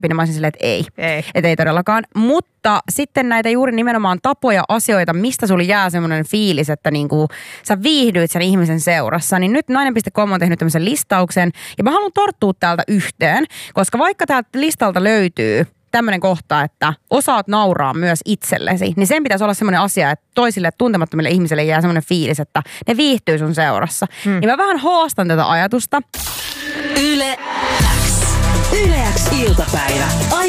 niin mä olisin silleen, että ei. Ei. Että ei todellakaan. Mutta sitten näitä juuri nimenomaan tapoja, asioita, mistä sulla jää semmoinen fiilis, että niinku sä viihdyit sen ihmisen seurassa. Niin nyt nainen.com on tehnyt tämmöisen listauksen. Ja mä haluan tarttua täältä yhteen, koska vaikka täältä listalta löytyy tämmöinen kohta, että osaat nauraa myös itsellesi, niin sen pitäisi olla semmoinen asia, että toisille tuntemattomille ihmisille jää semmoinen fiilis, että ne viihtyy sun seurassa. Niin mä vähän haastan tätä ajatusta. Yle X iltapäivä.